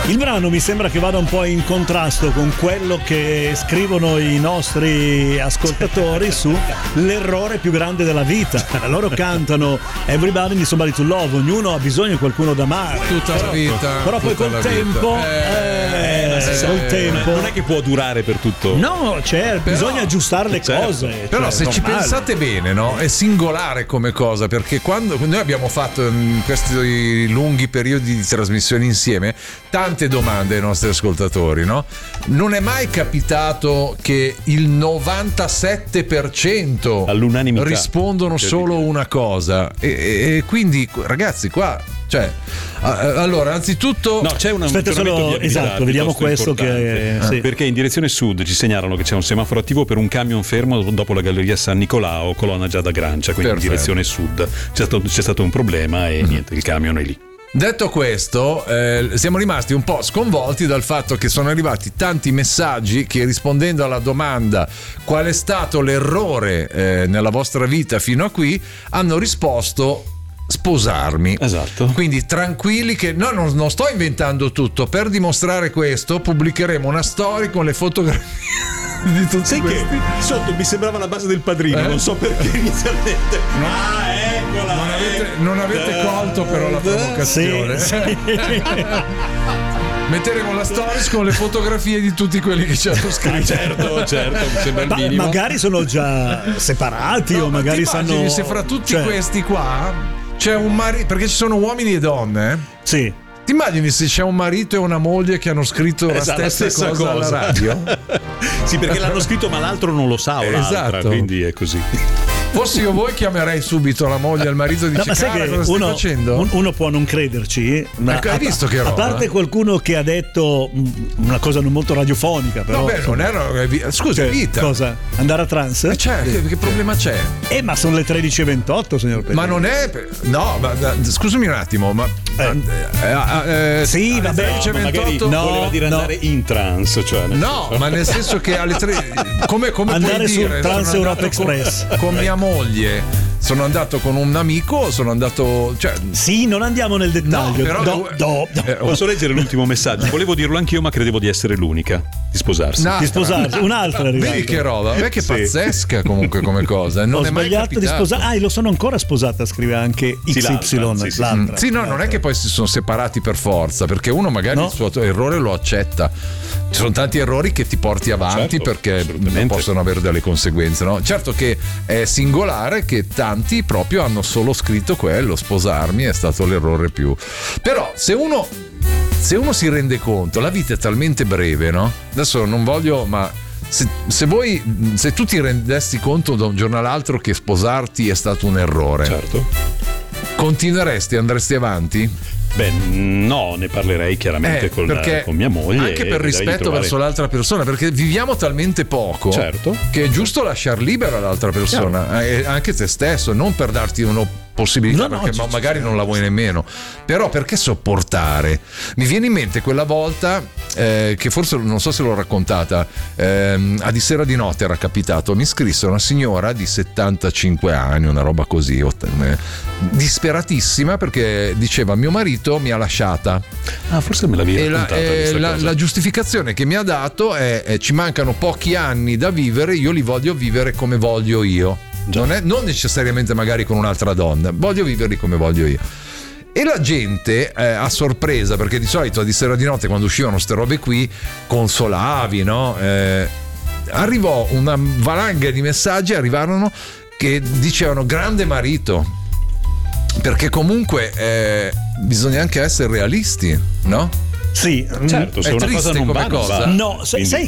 Il brano mi sembra che vada un po' in contrasto con quello che scrivono i nostri ascoltatori su l'errore più grande della vita. Loro cantano Everybody needs somebody to love, ognuno ha bisogno di qualcuno da amare. Tutta la vita. Però poi col tempo, col tempo non è che può durare per tutto. No, certo, bisogna aggiustare le cose. Però cioè, se ci normale. pensate bene, no? È singolare come cosa, perché quando noi abbiamo fatto in questi lunghi periodi di trasmissione insieme tante domande ai nostri ascoltatori, no? Non è mai capitato che il 97% all'unanimità rispondono solo una cosa e quindi ragazzi qua, cioè, allora anzitutto no, c'è un aspetta solo, esatto, vediamo questo che sì. Perché in direzione sud ci segnalano che c'è un semaforo attivo per un camion fermo dopo la galleria San Nicolao, colonna Giada Grancia, quindi in direzione sud c'è stato un problema e niente, il camion è lì. Detto questo, siamo rimasti un po' sconvolti dal fatto che sono arrivati tanti messaggi che, rispondendo alla domanda qual è stato l'errore nella vostra vita fino a qui, hanno risposto sposarmi. Esatto. Quindi tranquilli che no, non sto inventando tutto. Per dimostrare questo pubblicheremo una story con le fotografie di tutti. Sai questi. che sotto mi sembrava la base del Padrino, non so perché inizialmente. Eccola! Non avete colto però la provocazione. Sì. Metteremo la stories con le fotografie di tutti quelli che ci hanno scritto. Certo, mi sembra il minimo. Magari sono già separati o magari sanno. Se fra tutti questi qua c'è un marito, perché ci sono uomini e donne. Sì. Ti immagini se c'è un marito e una moglie che hanno scritto la stessa cosa alla radio? Sì, perché l'hanno scritto ma l'altro non lo sa o l'altra, esatto. Quindi è così. Fossi io voi chiamerei subito la moglie e il marito e dice: ma sai che cosa stai facendo? Uno può non crederci, ma hai visto che roba? A parte qualcuno che ha detto una cosa non molto radiofonica, però vabbè, non era. Scusa, vita. Cosa? Andare a trance? Che problema c'è? Ma sono le 13:28, signor Pedro. Ma non è. No, ma scusami un attimo, ma. Sì, vabbè, magari voleva dire andare in trance, cioè ma nel senso che alle 3 come andare puoi dire su Trans Europa Express con mia moglie sono andato con un amico, sono andato, cioè sì, non andiamo nel dettaglio. No. Posso leggere l'ultimo messaggio? Volevo dirlo anch'io, ma credevo di essere l'unica di sposarsi. Un'altra è arrivata. Vedi che roba? Che pazzesca comunque come cosa. Non ho è mai sbagliato di sposare. Lo sono ancora sposata, scrive anche XY. L'altra. Sì, no, non è che poi si sono separati per forza, perché uno magari il suo errore lo accetta. Ci sono tanti errori che ti porti avanti, certo, perché possono avere delle conseguenze, no? Certo che è singolare che tanti proprio hanno solo scritto quello, sposarmi è stato l'errore più. Però se uno si rende conto, la vita è talmente breve, no? Adesso non voglio, ma se tu ti rendessi conto da un giorno all'altro che sposarti è stato un errore, certo, continueresti, andresti avanti? Beh, no, ne parlerei chiaramente con mia moglie. Anche per rispetto verso l'altra persona, perché viviamo talmente poco, certo, che è giusto lasciar libera l'altra persona, anche te stesso, non per darti possibilità, perché magari non la vuoi nemmeno, però perché sopportare? Mi viene in mente quella volta che forse non so se l'ho raccontata, a Di Sera di Notte era capitato, mi scrisse una signora di 75 anni, una roba così, disperatissima, perché diceva: mio marito mi ha lasciata. Forse me l'avevi raccontata. La giustificazione che mi ha dato è: ci mancano pochi anni da vivere, io li voglio vivere come voglio io. Non necessariamente magari con un'altra donna, voglio viverli come voglio io. E la gente a sorpresa, perché di solito a Di Sera di Notte, quando uscivano ste robe qui, consolavi, no? Arrivò una valanga di messaggi, arrivarono, che dicevano: grande marito. Perché comunque bisogna anche essere realisti, no? Sì, certo, se una cosa non va, no, sai